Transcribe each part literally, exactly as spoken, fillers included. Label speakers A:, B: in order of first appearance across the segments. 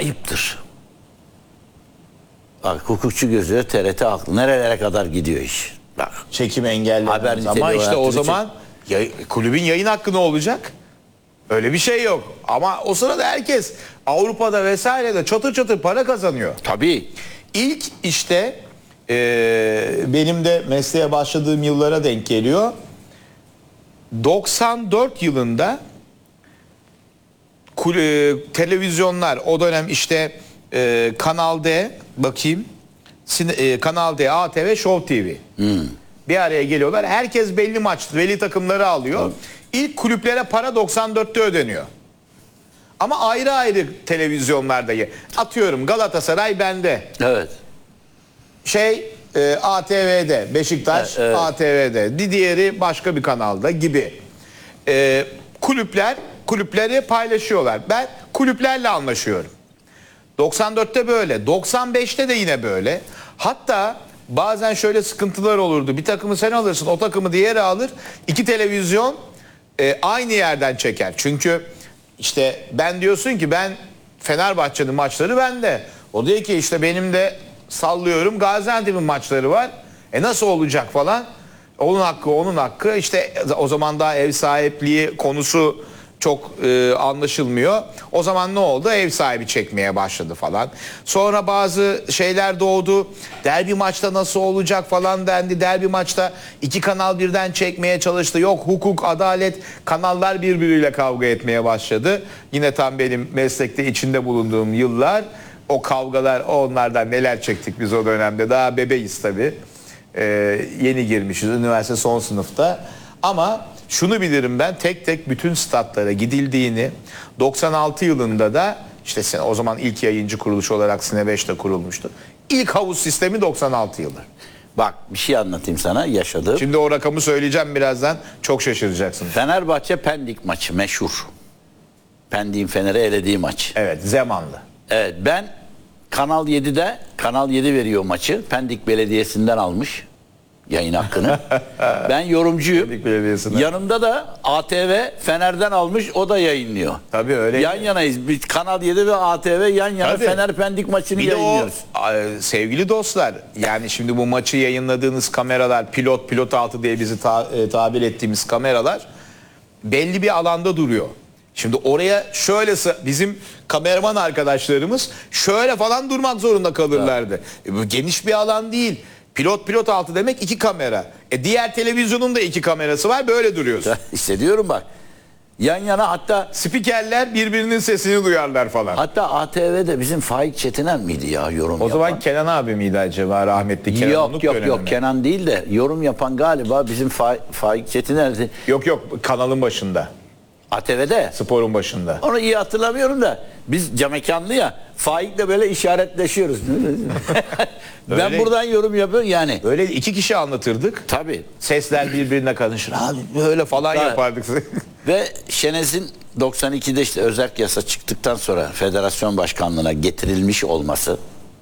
A: ayıptır. Bak hukukçu gözü T R T haklı. Nerelere kadar gidiyor iş? Bak.
B: Çekim engellemez.
A: Haber niteliği
B: Ama işte o
A: olarak
B: zaman yay- kulübün yayın hakkı ne olacak? Öyle bir şey yok. Ama o sırada herkes Avrupa'da vesairede çatır çatır para kazanıyor.
A: Tabii.
B: İlk işte eee, benim de mesleğe başladığım yıllara denk geliyor. doksan dört yılında kul- e, televizyonlar o dönem işte e, Kanal D bakayım Sine- e, Kanal D, A T V, Show T V bir araya geliyorlar. Herkes belli maç, belli takımları alıyor. İlk kulüplere para doksan dörtte ödeniyor. Ama ayrı ayrı televizyonlarda ye- atıyorum Galatasaray bende.
A: Evet.
B: Şey e, A T V'de, Beşiktaş
A: Evet, evet.
B: A T V'de, di- diğeri başka bir kanalda gibi. E, kulüpler kulüpleri paylaşıyorlar. Ben kulüplerle anlaşıyorum. doksan dörtte böyle, doksan beşte de yine böyle. Hatta bazen şöyle sıkıntılar olurdu. Bir takımı sen alırsın, o takımı diğeri alır. İki televizyon e, aynı yerden çeker. Çünkü işte ben diyorsun ki ben Fenerbahçe'nin maçları bende. O diyor ki işte benim de sallıyorum Gaziantep'in maçları var. E nasıl olacak falan. Onun hakkı onun hakkı. İşte o zaman daha ev sahipliği konusu çok e, anlaşılmıyor. O zaman ne oldu? Ev sahibi çekmeye başladı falan. Sonra bazı şeyler doğdu. Derbi maçta nasıl olacak falan dendi. Derbi maçta iki kanal birden çekmeye çalıştı. Yok hukuk, adalet, kanallar birbiriyle kavga etmeye başladı. Yine tam benim meslekte içinde bulunduğum yıllar. O kavgalar, onlardan neler çektik biz o dönemde. Daha bebeğiz tabii. Ee, yeni girmişiz üniversite son sınıfta. Ama şunu bilirim ben, tek tek bütün statlara gidildiğini, doksan altı yılında da işte sen- o zaman ilk yayıncı kuruluş olarak Sine beşte kurulmuştu. İlk havuz sistemi doksan altı yılı.
A: Bak bir şey anlatayım sana yaşadığım.
B: Şimdi o rakamı söyleyeceğim birazdan, çok şaşıracaksın.
A: Fenerbahçe Pendik maçı meşhur. Pendik'in Fener'e elediği maç.
B: Evet, Zemanlı.
A: Evet ben Kanal yedide Kanal yedi veriyor maçı. Pendik Belediyesi'nden almış yayın hakkını. Ben yorumcuyum.
B: Pendik Belediyesi'nden.
A: Yanımda da A T V Fener'den almış, o da yayınlıyor.
B: Tabii öyle.
A: Yan yanayız. Biz Kanal yedi ve A T V yan yana
B: Tabii.
A: Fener Pendik maçını
B: Bir de o
A: yayınlıyoruz.
B: e, sevgili dostlar, yani şimdi bu maçı yayınladığınız kameralar, pilot pilot altı diye bizi ta- e, tabir ettiğimiz kameralar belli bir alanda duruyor. Şimdi oraya şöyle sı- bizim kameraman arkadaşlarımız şöyle falan durmak zorunda kalırlardı. E, bu geniş bir alan değil. Pilot pilot altı demek iki kamera. E diğer televizyonun da iki kamerası var, böyle duruyorsun.
A: İşte diyorum bak. Yan yana, hatta
B: Spikerler birbirinin sesini duyarlar falan.
A: hatta A T V'de bizim Faik Çetiner miydi ya yorum
B: O
A: yapan?
B: zaman Kenan abi miydi acaba, rahmetli Kenan
A: Yok
B: Onuk
A: yok
B: dönemi
A: yok
B: mi?
A: Kenan değil de yorum yapan galiba bizim Fa Faik Çetiner'di.
B: Yok yok, kanalın başında.
A: A T V'de.
B: Sporun başında.
A: Onu iyi hatırlamıyorum da biz camekanlı ya, Faik'le böyle işaretleşiyoruz. Ben
B: Öyle.
A: buradan yorum yapıyorum yani.
B: Öyle iki kişi anlatırdık.
A: Tabii.
B: Sesler birbirine karışır. Abi böyle falan
A: Ha.
B: yapardık.
A: Ve Şenez'in doksan ikide işte özerk yasa çıktıktan sonra federasyon başkanlığına getirilmiş olması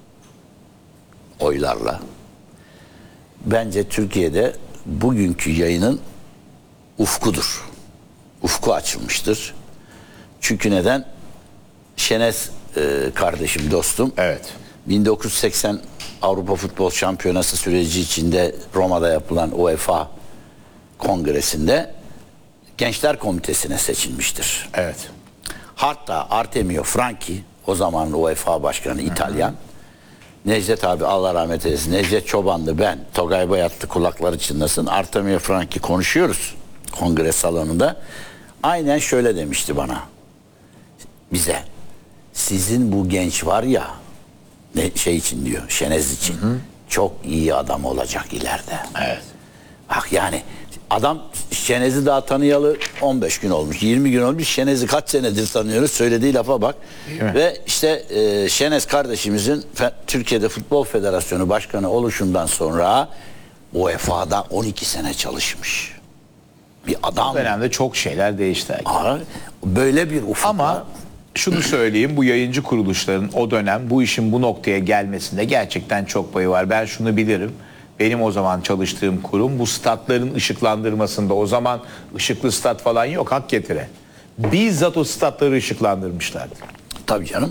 A: oylarla bence Türkiye'de bugünkü yayının ufkudur. Ufku açılmıştır. Çünkü neden? Şenez e, kardeşim, dostum.
B: Evet.
A: bin dokuz yüz seksen Avrupa Futbol Şampiyonası süreci içinde Roma'da yapılan UEFA Kongresi'nde Gençler Komitesi'ne seçilmiştir.
B: Evet.
A: Hatta Artemio Franchi, o zaman UEFA Başkanı İtalyan, Necdet abi Allah rahmet eylesin, Necdet Çoban'dı, ben, Togay Bayatlı kulakları çınlasın, Artemio Franchi konuşuyoruz kongre salonunda. Aynen şöyle demişti bana, bize, sizin bu genç var ya, ne şey için diyor, Şenez için, hı hı, çok iyi adam olacak ileride.
B: Evet.
A: Bak yani adam Şenez'i daha tanıyalı on beş gün olmuş, yirmi gün olmuş. Şenez'i kaç senedir tanıyoruz, söylediği lafa bak. Ve işte e, Şenez kardeşimizin Fe- Türkiye'de Futbol Federasyonu Başkanı oluşundan sonra UEFA'da on iki sene çalışmış. Bir adam.
B: O dönemde çok şeyler değişti.
A: Aa, böyle bir ufukla.
B: Ama şunu söyleyeyim, bu yayıncı kuruluşların o dönem bu işin bu noktaya gelmesinde gerçekten çok payı var. Ben şunu bilirim. Benim o zaman çalıştığım kurum bu statların ışıklandırmasında, o zaman ışıklı stat falan yok, hak getire. Bizzat o statları ışıklandırmışlardı.
A: Tabii canım.